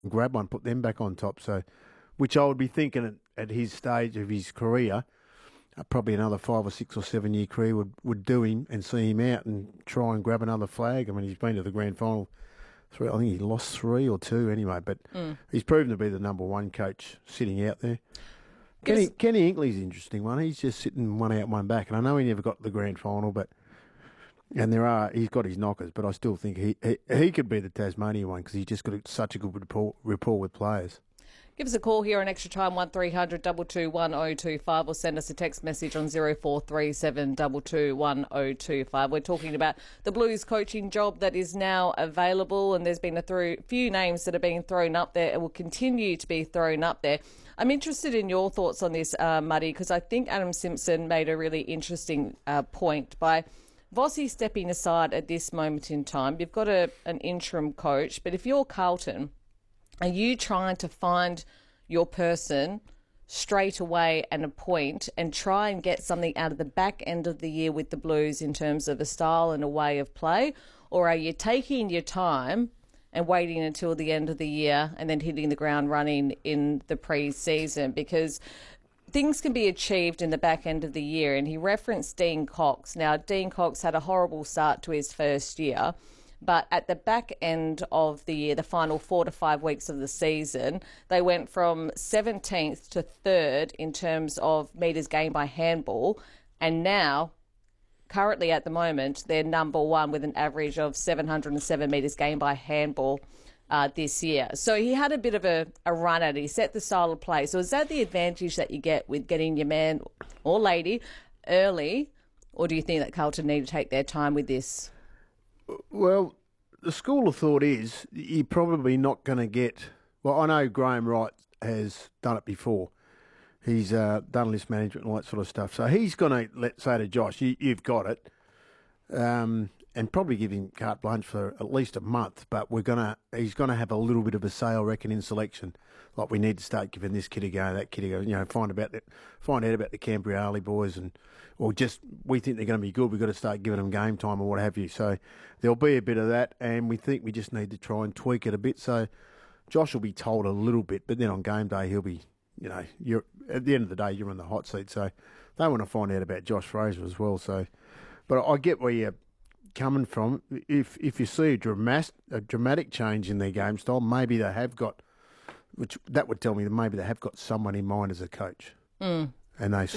grab one, put them back on top. So, which I would be thinking at his stage of his career, probably another 5 or 6 or 7 year career would do him and see him out and try and grab another flag. I mean, he's been to the grand final three. I think he lost 3 or 2 anyway, but he's proven to be the number one coach sitting out there. Kenny Hinkley's an interesting one. He's just sitting one out, one back, and I know he never got to the grand final, he's got his knockers, but I still think he could be the Tasmanian one because he's just got such a good rapport with players. Give us a call here on Extra Time, 1300 221 1025, or send us a text message on 0437 221 1025. We're talking about the Blues coaching job that is now available, and there's been a few names that are being thrown up there and will continue to be thrown up there. I'm interested in your thoughts on this, Muddy, because I think Adam Simpson made a really interesting point by Vossi stepping aside at this moment in time. You've got an interim coach, but if you're Carlton, are you trying to find your person straight away and appoint and try and get something out of the back end of the year with the Blues in terms of a style and a way of play? Or are you taking your time and waiting until the end of the year and then hitting the ground running in the pre-season? Because things can be achieved in the back end of the year. And he referenced Dean Cox. Now, Dean Cox had a horrible start to his first year. But at the back end of the year, the final 4 to 5 weeks of the season, they went from 17th to 3rd in terms of metres gained by handball. And now, currently at the moment, they're number one with an average of 707 metres gained by handball this year. So he had a bit of a run at it. He set the style of play. So is that the advantage that you get with getting your man or lady early? Or do you think that Carlton need to take their time with this? Well, the school of thought is you're probably not going to get... Well, I know Graham Wright has done it before. He's done list management and all that sort of stuff. So he's going to say to Josh, you've got it, and probably give him carte blanche for at least a month. But he's going to have a little bit of a say, I reckon, in selection. Like, we need to start giving this kid a go, that kid a go. You know, find out about the Cambriale boys, or just we think they're going to be good. We've got to start giving them game time or what have you. So there'll be a bit of that, and we think we just need to try and tweak it a bit. So Josh will be told a little bit, but then on game day he'll be, you know, you're at the end of the day you're in the hot seat. So they want to find out about Josh Fraser as well. So, but I get where you're coming from. If you see a dramatic change in their game style, maybe they have got, which that would tell me that maybe they have got someone in mind as a coach, and they